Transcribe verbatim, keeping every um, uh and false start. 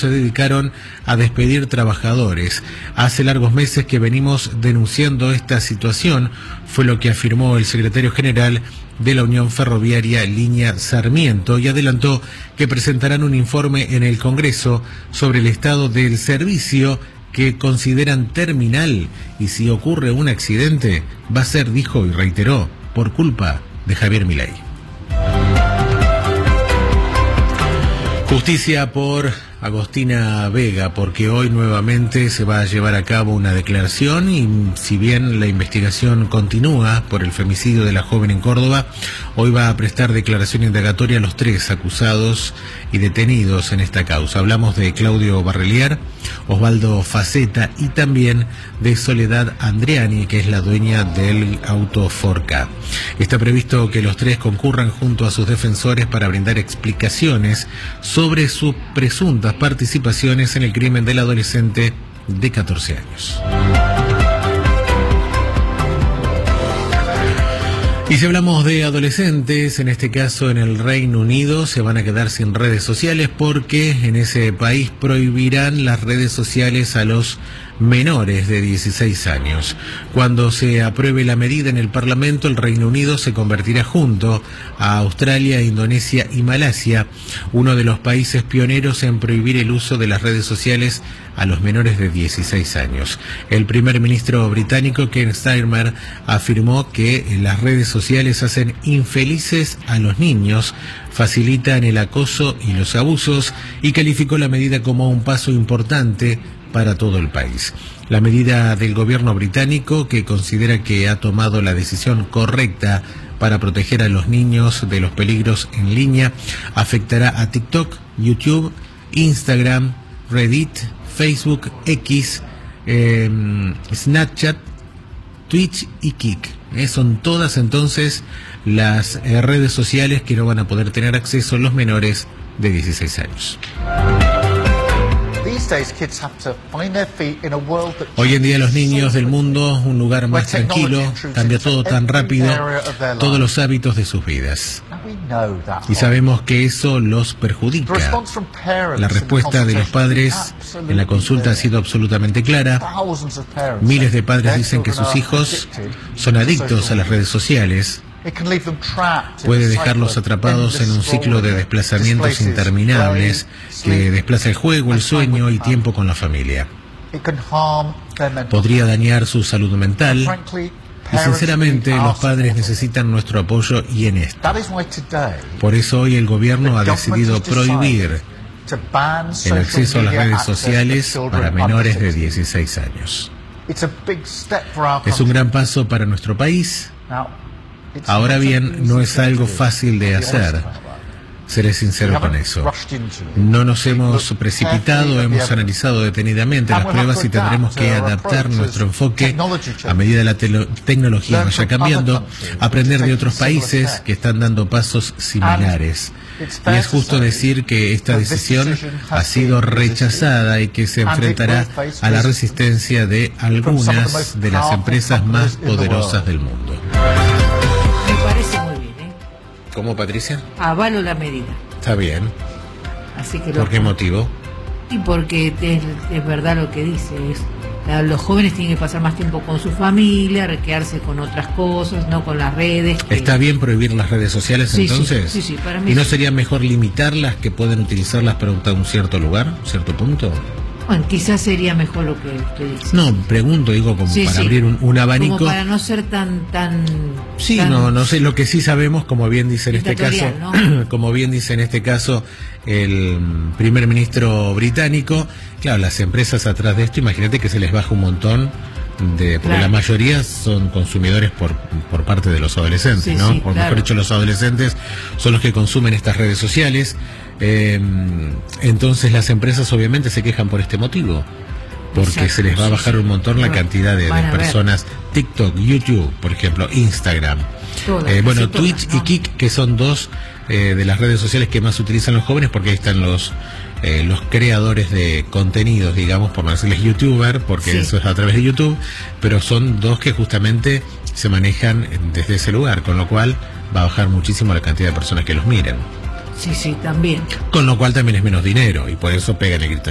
se dedicaron a despedir trabajadores. Hace largos meses que venimos denunciando esta situación, fue lo que afirmó el secretario general de la Unión Ferroviaria Línea Sarmiento, y adelantó que presentarán un informe en el Congreso sobre el estado del servicio que consideran terminal, y si ocurre un accidente va a ser, dijo y reiteró, por culpa de Javier Milei. Justicia por Agostina Vega, porque hoy nuevamente se va a llevar a cabo una declaración, y si bien la investigación continúa por el femicidio de la joven en Córdoba, hoy va a prestar declaración indagatoria a los tres acusados y detenidos en esta causa. Hablamos de Claudio Barrelier, Osvaldo Faceta y también de Soledad Andriani, que es la dueña del auto Forca. Está previsto que los tres concurran junto a sus defensores para brindar explicaciones sobre sus presuntas participaciones en el crimen del adolescente de catorce años. Y si hablamos de adolescentes, en este caso en el Reino Unido, se van a quedar sin redes sociales porque en ese país prohibirán las redes sociales a los menores de dieciséis años. Cuando se apruebe la medida en el Parlamento, el Reino Unido se convertirá junto a Australia, Indonesia y Malasia, uno de los países pioneros en prohibir el uso de las redes sociales a los menores de dieciséis años. El primer ministro británico, Keir Starmer, afirmó que las redes sociales hacen infelices a los niños, facilitan el acoso y los abusos, y calificó la medida como un paso importante para todo el país. La medida del gobierno británico, que considera que ha tomado la decisión correcta para proteger a los niños de los peligros en línea, afectará a TikTok, YouTube, Instagram, Reddit, Facebook, X, eh, Snapchat, Twitch y Kik. Eh, son todas entonces las eh, redes sociales que no van a poder tener acceso los menores de dieciséis años. Hoy en día los niños del mundo, un lugar más tranquilo, cambia todo tan rápido, todos los hábitos de sus vidas. Y sabemos que eso los perjudica. La respuesta de los padres en la consulta ha sido absolutamente clara. Miles de padres dicen que sus hijos son adictos a las redes sociales. Puede dejarlos atrapados en un ciclo de desplazamientos interminables que desplaza el juego, el sueño y tiempo con la familia. Podría dañar su salud mental y, sinceramente, los padres necesitan nuestro apoyo y en esto. Por eso hoy el gobierno ha decidido prohibir el acceso a las redes sociales para menores de dieciséis años. Es un gran paso para nuestro país. Ahora bien, no es algo fácil de hacer, seré sincero con eso. No nos hemos precipitado, hemos analizado detenidamente las pruebas y tendremos que adaptar nuestro enfoque a medida que la te- tecnología vaya cambiando, aprender de otros países que están dando pasos similares. Y es justo decir que esta decisión ha sido rechazada y que se enfrentará a la resistencia de algunas de las empresas más poderosas del mundo. ¿Cómo, Patricia? Avalo la medida. Está bien. Así que ¿Por qué motivo? Y porque es, es verdad lo que dice. Es, la, los jóvenes tienen que pasar más tiempo con su familia, quedarse con otras cosas, no con las redes. Que... ¿Está bien prohibir las redes sociales sí, entonces? Sí, sí, sí, para mí ¿Y no sí. sería mejor limitarlas, que pueden utilizarlas para un cierto lugar, un cierto punto? Bueno, quizás sería mejor lo que usted dice. No, pregunto, digo, como sí, para sí. abrir un, un abanico. Como para no ser tan... tan sí, tan no, no sé, lo que sí sabemos, como bien dice en este caso, ¿no? Como bien dice en este caso el primer ministro británico, claro, las empresas atrás de esto, imagínate que se les baja un montón, de porque claro. La mayoría son consumidores por, por parte de los adolescentes, sí, ¿no? Sí, o mejor claro. dicho, los adolescentes son los que consumen estas redes sociales. Eh, entonces las empresas obviamente se quejan por este motivo, porque Exacto, se les va a bajar un montón la cantidad de, de personas. TikTok, YouTube, por ejemplo, Instagram, todas, eh, bueno, Twitch todas, ¿no? y Kik, que son dos eh, de las redes sociales que más utilizan los jóvenes, porque ahí están los eh, los creadores de contenidos, digamos, por no decirles youtuber, porque sí. eso es a través de YouTube, pero son dos que justamente se manejan desde ese lugar, con lo cual va a bajar muchísimo la cantidad de personas que los miren. Sí, sí, también. Con lo cual también es menos dinero y por eso pegan el grito.